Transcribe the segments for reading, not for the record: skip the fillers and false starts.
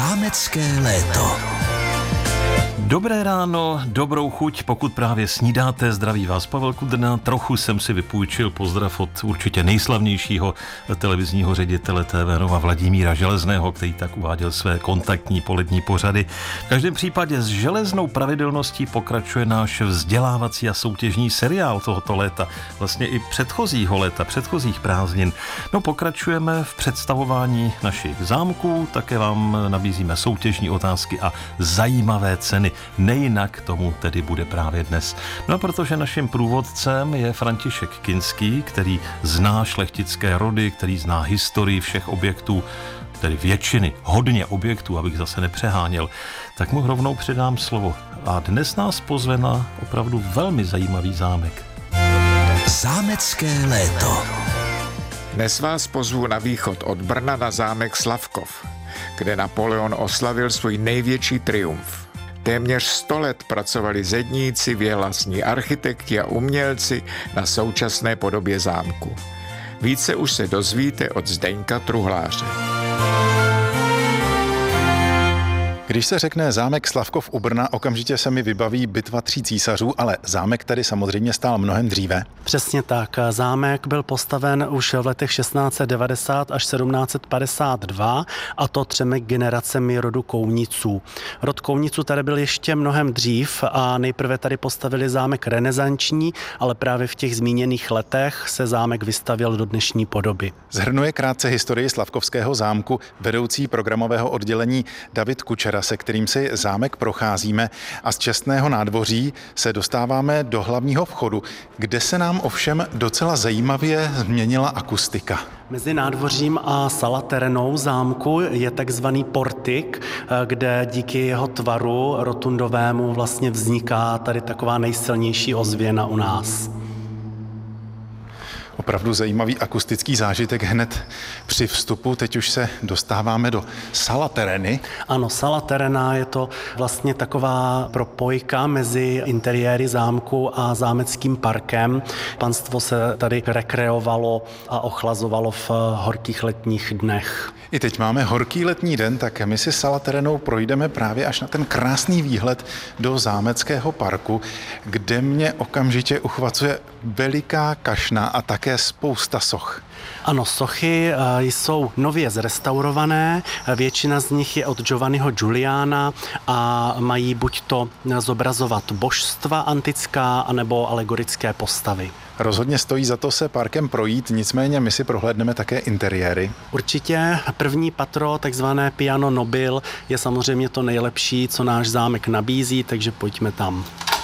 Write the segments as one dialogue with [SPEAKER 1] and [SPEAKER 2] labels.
[SPEAKER 1] Zámecké léto. Dobré ráno, dobrou chuť, pokud právě snídáte, zdraví vás Pavel Kudrna. Trochu jsem si vypůjčil pozdrav od určitě nejslavnějšího televizního ředitele TV Nova Vladimíra Železného, který tak uváděl své kontaktní polední pořady. V každém případě s železnou pravidelností pokračuje náš vzdělávací a soutěžní seriál tohoto léta, vlastně i předchozího léta, předchozích prázdnin. No, pokračujeme v představování našich zámků, také vám nabízíme soutěžní otázky a zajímavé ceny. Nejinak tomu tedy bude právě dnes. No, protože naším průvodcem je František Kinský, který zná šlechtické rody, který zná historii všech objektů, tedy většiny, hodně objektů, abych zase nepřeháněl, tak mu rovnou předám slovo. A dnes nás pozve na opravdu velmi zajímavý zámek. Zámecké léto.
[SPEAKER 2] Dnes vás pozvu na východ od Brna na zámek Slavkov, kde Napoleon oslavil svůj největší triumf. Téměř 100 let pracovali zedníci, věhlasní architekti a umělci na současné podobě zámku. Více už se dozvíte od Zdeňka Truhláře.
[SPEAKER 3] Když se řekne zámek Slavkov u Brna, okamžitě se mi vybaví bitva 3 císařů, ale zámek tady samozřejmě stál mnohem dříve.
[SPEAKER 4] Přesně tak. Zámek byl postaven už v letech 1690 až 1752, a to 3 generacemi rodu Kouniců. Rod Kouniců tady byl ještě mnohem dřív a nejprve tady postavili zámek renesanční, ale právě v těch zmíněných letech se zámek vystavěl do dnešní podoby.
[SPEAKER 3] Shrnuje krátce historii Slavkovského zámku vedoucí programového oddělení David Kučera, se kterým si zámek procházíme, a z čestného nádvoří se dostáváme do hlavního vchodu, kde se nám ovšem docela zajímavě změnila akustika.
[SPEAKER 4] Mezi nádvořím a salaterenou zámku je takzvaný portik, kde díky jeho tvaru rotundovému vlastně vzniká tady taková nejsilnější ozvěna u nás.
[SPEAKER 3] Opravdu zajímavý akustický zážitek hned při vstupu. Teď už se dostáváme do salatereny.
[SPEAKER 4] Ano, salaterena je to vlastně taková propojka mezi interiéry zámku a zámeckým parkem. Panstvo se tady rekreovalo a ochlazovalo v horkých letních dnech.
[SPEAKER 3] I teď máme horký letní den, tak my si salaterenou projdeme právě až na ten krásný výhled do zámeckého parku, kde mě okamžitě uchvacuje veliká kašna a také spousta soch.
[SPEAKER 4] Ano, sochy jsou nově zrestaurované, většina z nich je od Giovanniho Giuliana a mají buď to zobrazovat božstva antická, anebo alegorické postavy.
[SPEAKER 3] Rozhodně stojí za to se parkem projít, nicméně my si prohlédneme také interiéry.
[SPEAKER 4] Určitě první patro, takzvané piano nobil, je samozřejmě to nejlepší, co náš zámek nabízí, takže pojďme tam.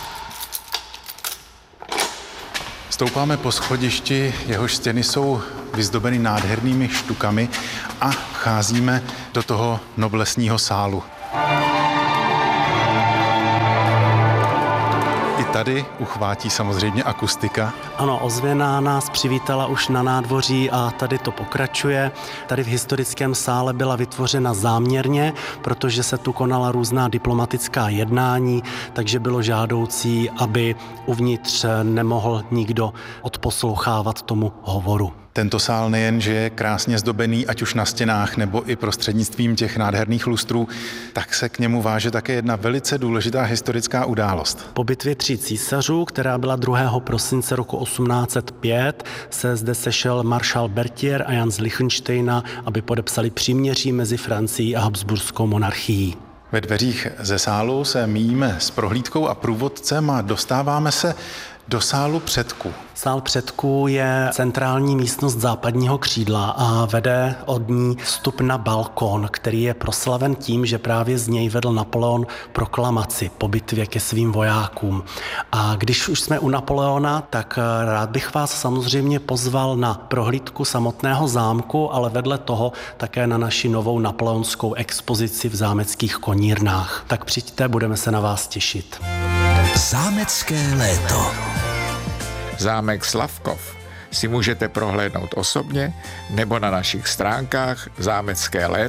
[SPEAKER 3] Stoupáme po schodišti, jehož stěny jsou vyzdobeny nádhernými štukami a vcházíme do toho noblesního sálu. I tady uchvátí samozřejmě akustika.
[SPEAKER 4] Ano, ozvěna nás přivítala už na nádvoří a tady to pokračuje. Tady v historickém sále byla vytvořena záměrně, protože se tu konala různá diplomatická jednání, takže bylo žádoucí, aby uvnitř nemohl nikdo odposlouchávat tomu hovoru.
[SPEAKER 3] Tento sál nejen, že je krásně zdobený, ať už na stěnách nebo i prostřednictvím těch nádherných lustrů, tak se k němu váže také jedna velice důležitá historická událost.
[SPEAKER 4] Po bitvě 3 císařů, která byla 2. prosince roku 1805, se zde sešel maršál Berthier a Jan z Lichtensteina, aby podepsali příměří mezi Francií a Habsburskou monarchií.
[SPEAKER 3] Ve dveřích ze sálu se míjíme s prohlídkou a průvodcem a dostáváme se do sálu předků.
[SPEAKER 4] Sál předků je centrální místnost západního křídla a vede od ní vstup na balkon, který je proslaven tím, že právě z něj vedl Napoleon proklamaci po bitvě ke svým vojákům. A když už jsme u Napoleona, tak rád bych vás samozřejmě pozval na prohlídku samotného zámku, ale vedle toho také na naši novou napoleonskou expozici v zámeckých konírnách. Tak přijďte, budeme se na vás těšit.
[SPEAKER 1] Zámecké léto.
[SPEAKER 2] Zámek Slavkov si můžete prohlédnout osobně nebo na našich stránkách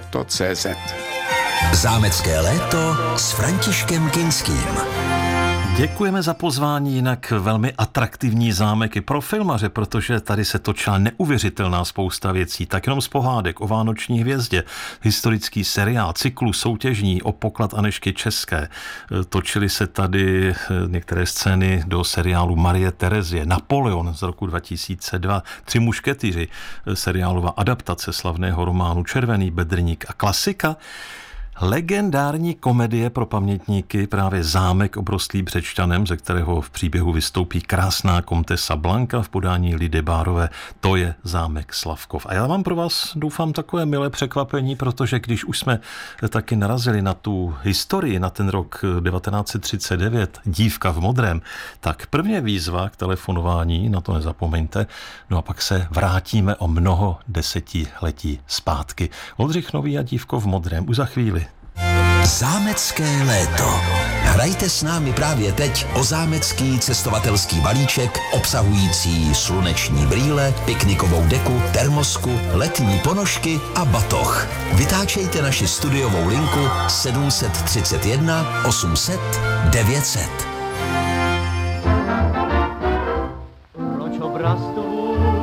[SPEAKER 2] zameckéléto.cz.
[SPEAKER 1] Zámecké léto s Františkem Kinským. Děkujeme za pozvání, jinak velmi atraktivní zámek i pro filmaře, protože tady se točila neuvěřitelná spousta věcí. Tak jenom z pohádek o Vánoční hvězdě, historický seriál, cyklus soutěžní o poklad Anežky České. Točily se tady některé scény do seriálu Marie Terezie, Napoleon z roku 2002, Tři mušketýři, seriálová adaptace slavného románu Červený bedrník a klasika. Legendární komedie pro pamětníky, právě Zámek obrostlý Břečťanem, ze kterého v příběhu vystoupí krásná komtesa Blanka v podání Lidy Bárové. To je Zámek Slavkov. A já mám pro vás, doufám, takové milé překvapení, protože když už jsme taky narazili na tu historii, na ten rok 1939, Dívka v modrém, tak prvně výzva k telefonování, na to nezapomeňte, no a pak se vrátíme o mnoho desetiletí zpátky. Oldřich Nový a Dívko v modrém už za chvíli.
[SPEAKER 5] Zámecké léto. Hrajte s námi právě teď o zámecký cestovatelský balíček obsahující sluneční brýle, piknikovou deku, termosku, letní ponožky a batoh. Vytáčejte naši studiovou linku 731 800 900.